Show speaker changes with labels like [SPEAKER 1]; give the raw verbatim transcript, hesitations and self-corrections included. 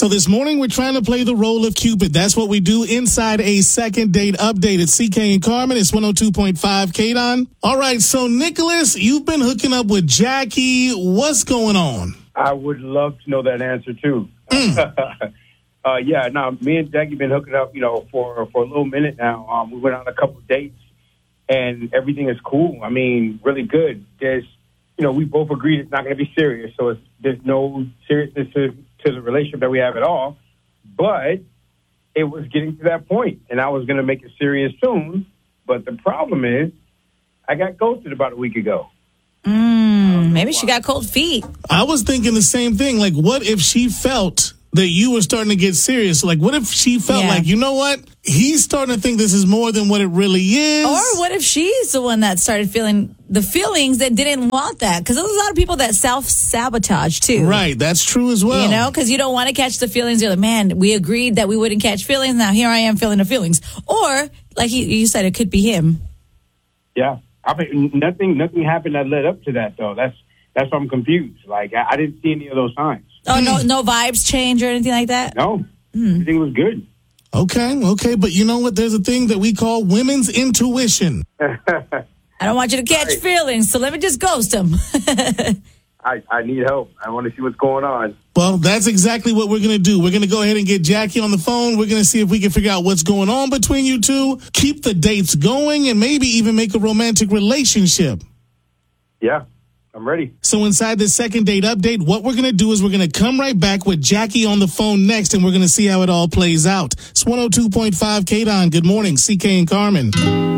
[SPEAKER 1] So this morning, we're trying to play the role of Cupid. That's what we do inside a second date update. It's C K and Carmen. It's one oh two point five K D O N. All right, so Nicholas, you've been hooking up with Jackie. What's going on?
[SPEAKER 2] I would love to know that answer, too. Mm. uh, yeah, no, me and Jackie been hooking up, you know, for, for a little minute now. Um, we went on a couple of dates, and everything is cool. I mean, really good. There's, you know, we both agreed it's not going to be serious, so it's, there's no seriousness to, to the relationship that we have at all. But it was getting to that point, and I was going to make it serious soon. But the problem is, I got ghosted about a week ago.
[SPEAKER 3] Mm, maybe she got cold feet.
[SPEAKER 1] I was thinking the same thing. Like, what if she felt that you were starting to get serious? Like, what if she felt
[SPEAKER 3] Yeah.
[SPEAKER 1] like, you know what? He's starting to think this is more than what it really is.
[SPEAKER 3] Or what if she's the one that started feeling the feelings that didn't want that? Because there's a lot of people that self-sabotage, too.
[SPEAKER 1] Right, that's true as well.
[SPEAKER 3] You know, because you don't want to catch the feelings. You're like, man, we agreed that we wouldn't catch feelings. Now here I am feeling the feelings. Or, like you, you said, it could be him.
[SPEAKER 2] Yeah. I mean, nothing, nothing happened that led up to that, though. That's that's why I'm confused. Like, I, I didn't see any of those signs.
[SPEAKER 3] Oh, no, no vibes change or anything like that?
[SPEAKER 2] No,
[SPEAKER 3] Mm.
[SPEAKER 2] everything was good.
[SPEAKER 1] Okay, okay, but you know what? There's a thing that we call women's intuition.
[SPEAKER 3] I don't want you to catch
[SPEAKER 2] Right.
[SPEAKER 3] feelings, so let me just ghost him.
[SPEAKER 2] I, I need help. I want to see what's going on.
[SPEAKER 1] Well, that's exactly what we're going to do. We're going to go ahead and get Jackie on the phone. We're going to see if we can figure out what's going on between you two, keep the dates going, and maybe even make a romantic relationship.
[SPEAKER 2] Yeah, I'm ready.
[SPEAKER 1] So inside this second date update, what we're going to do is we're going to come right back with Jackie on the phone next, and we're going to see how it all plays out. It's one oh two point five K D O N. Good morning, C K and Carmen.